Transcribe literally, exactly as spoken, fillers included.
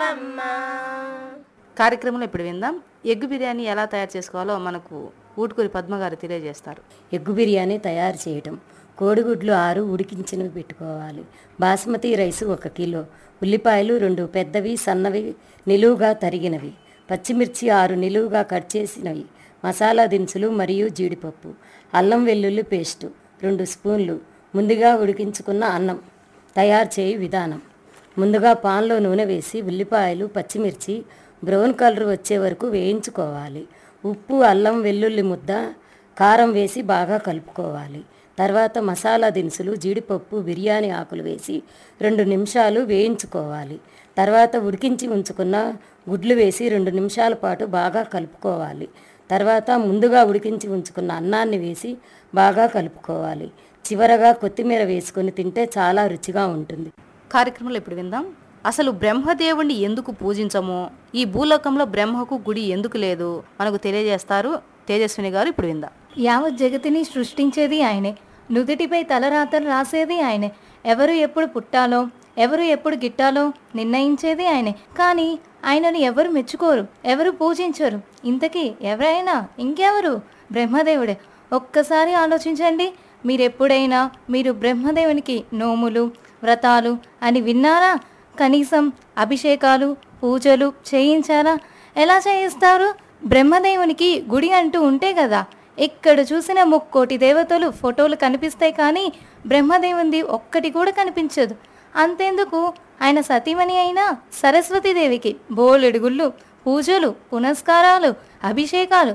రావమ్మ. కార్యక్రమంలో ఇప్పుడు విందాం. ఎగ్ బిర్యానీ ఎలా తయారు చేసుకోవాలో మనకు ఊటుకూరి పద్మ గారు తెలియజేస్తారు. ఎగ్గు బిర్యానీ తయారు చేయటం. కోడిగుడ్లు ఆరు ఉడికించినవి పెట్టుకోవాలి. బాస్మతి రైసు ఒక కిలో, ఉల్లిపాయలు రెండు పెద్దవి సన్నవి నిలువుగా తరిగినవి, పచ్చిమిర్చి ఆరు నిలువుగా కట్ చేసినవి, మసాలా దినుసులు మరియు జీడిపప్పు, అల్లం వెల్లుల్లి పేస్టు రెండు స్పూన్లు, ముందుగా ఉడికించుకున్న అన్నం. తయారు చేయి విధానం: ముందుగా పాన్లో నూనె వేసి ఉల్లిపాయలు పచ్చిమిర్చి బ్రౌన్ కలర్ వచ్చే వరకు వేయించుకోవాలి. ఉప్పు అల్లం వెల్లుల్లి ముద్ద కారం వేసి బాగా కలుపుకోవాలి. తర్వాత మసాలా దినుసులు జీడిపప్పు బిర్యానీ ఆకులు వేసి రెండు నిమిషాలు వేయించుకోవాలి. తర్వాత ఉడికించి ఉంచుకున్న గుడ్లు వేసి రెండు నిమిషాల పాటు బాగా కలుపుకోవాలి. తర్వాత ముందుగా ఉడికించి ఉంచుకున్న అన్నాన్ని వేసి బాగా కలుపుకోవాలి. చివరగా కొత్తిమీర వేసుకొని తింటే చాలా రుచిగా ఉంటుంది. కార్యక్రమంలో ఇప్పుడు విందాం. అసలు బ్రహ్మదేవుణ్ణి ఎందుకు పూజించమో, ఈ భూలోకంలో బ్రహ్మకు గుడి ఎందుకు లేదు మనకు తెలియజేస్తారు తేజస్విని గారు. ఇప్పుడు విందాం. యావత్ జగతిని సృష్టించేది ఆయనే, నుదుటిపై తలరాతలు రాసేది ఆయనే, ఎవరు ఎప్పుడు పుట్టాలో ఎవరు ఎప్పుడు గిట్టాలో నిర్ణయించేది ఆయనే. కానీ ఆయనను ఎవరు మెచ్చుకోరు, ఎవరు పూజించరు. ఇంతకీ ఎవరైనా ఇంకెవరు? బ్రహ్మదేవుడే. ఒక్కసారి ఆలోచించండి. మీరెప్పుడైనా మీరు బ్రహ్మదేవునికి నోములు వ్రతాలు అని విన్నారా? కనీసం అభిషేకాలు పూజలు చేయించారా? ఎలా చేయిస్తారు? బ్రహ్మదేవునికి గుడి అంటూ ఉంటే కదా ఎక్కడ చూసిన ముక్కోటి దేవతలు ఫోటోలు కనిపిస్తాయి, కానీ బ్రహ్మదేవునిది ఒక్కటి కూడా కనిపించదు. అంతెందుకు, ఆయన సతీమణి అయిన సరస్వతీదేవికి బోలెడుగుళ్ళు పూజలు పునస్కారాలు అభిషేకాలు